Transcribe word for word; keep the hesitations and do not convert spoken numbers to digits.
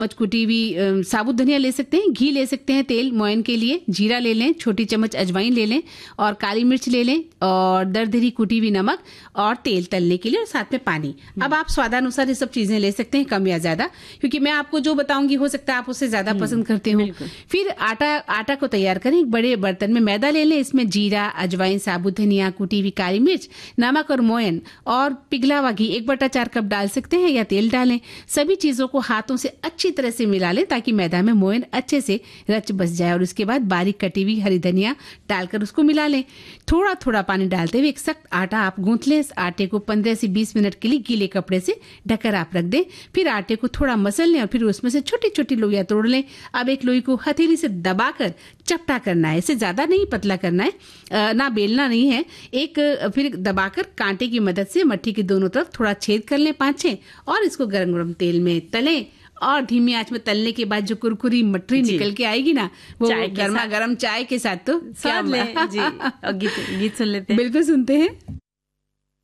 चम्मच कुटी हुई अ, साबुत धनिया ले सकते हैं, घी ले सकते हैं, तेल मोयन के लिए, जीरा ले लें, छोटी चम्मच अजवाइन ले लें और काली मिर्च ले लें और दरदरी कुटी हुई नमक और तेल तलने के लिए और साथ में पानी। अब आप स्वादानुसार ये सब चीजें ले सकते हैं, कम या ज्यादा, क्योंकि मैं आपको जो बताऊंगी हो सकता है आप उससे ज्यादा पसंद करते हो। फिर आटा आटा को तैयार करें। एक बड़े बर्तन में मैदा ले लें, इसमें जीरा, अजवाइन, साबुत धनिया, कुटी हुई काली मिर्च, नमक और मोयन और पिघला हुआ घी एक बटा चार कप डाल सकते हैं या तेल डालें। सभी चीजों को हाथों से अच्छी तरह से मिला लें ताकि मैदा में मोयन अच्छे से रच बस जाए और उसके बाद बारीक कटी हुई हरी धनिया डालकर उसको मिला लें। थोड़ा थोड़ा पानी डालते हुए एक सख्त आटा आप गूंथ लें। इस आटे को पंद्रह से बीस मिनट के लिए गीले कपड़े से ढककर आप रख दें। फिर आटे को थोड़ा मसल लें और फिर उसमें से छोटी छोटी लोइयां तोड़ लें। अब एक लोई को हथेली से दबाकर चपटा करना है, इसे ज्यादा नहीं पतला करना है, आ, ना बेलना नहीं है। एक फिर दबाकर कांटे की मदद से मट्ठी के दोनों तरफ थोड़ा छेद कर लें पाँच छह और इसको गरम गरम तेल में तलें और धीमी आंच में तलने के बाद जो कुरकुरी मटरी निकल के आएगी ना, वो गर्मा गर्म चाय के साथ तो स्वाद ले जी। और गीत गीत सुन लेते हैं। बिल्कुल सुनते हैं।